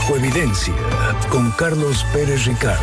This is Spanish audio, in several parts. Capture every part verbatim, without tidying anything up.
Bajo Evidencia con Carlos Pérez Ricard.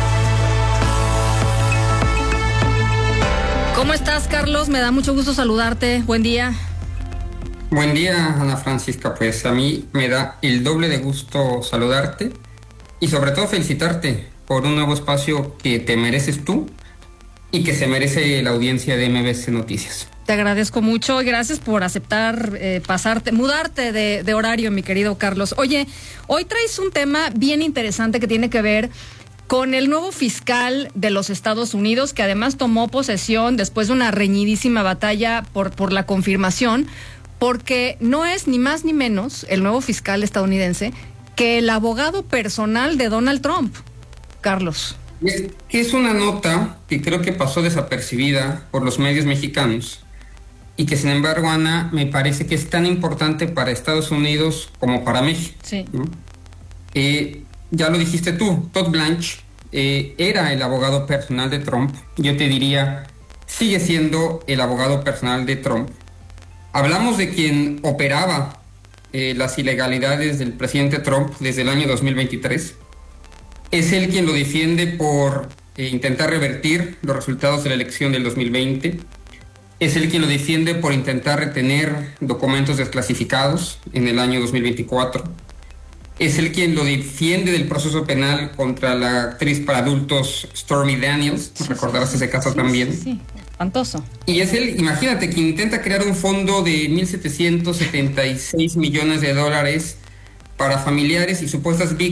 ¿Cómo estás, Carlos? Me da mucho gusto saludarte. Buen día. Buen día, Ana Francisca. Pues a mí me da el doble de gusto saludarte y sobre todo felicitarte por un nuevo espacio que te mereces tú y que se merece la audiencia de M B C Noticias. Te agradezco mucho y gracias por aceptar eh, pasarte, mudarte de, de horario, mi querido Carlos. Oye, hoy traes un tema bien interesante que tiene que ver con el nuevo fiscal de los Estados Unidos, que además tomó posesión después de una reñidísima batalla por, por la confirmación, porque no es ni más ni menos el nuevo fiscal estadounidense que el abogado personal de Donald Trump. Carlos. Es, es una nota que creo que pasó desapercibida por los medios mexicanos y que sin embargo, Ana, me parece que es tan importante para Estados Unidos como para México. Sí. ¿No? Eh, ya lo dijiste tú, Todd Blanche eh, era el abogado personal de Trump. Yo te diría, sigue siendo el abogado personal de Trump. Hablamos de quien operaba eh, las ilegalidades del presidente Trump desde el año dos mil veintitrés. Es él quien lo defiende por eh, intentar revertir los resultados de la elección del dos mil veinte. Es él quien lo defiende por intentar retener documentos desclasificados en el año dos mil veinticuatro. Es él quien lo defiende del proceso penal contra la actriz para adultos Stormy Daniels. Sí, recordarás sí, ese caso sí, también. Sí, sí, espantoso. Y es él, imagínate, que intenta crear un fondo de mil setecientos setenta y seis millones de dólares para familiares y supuestas víctimas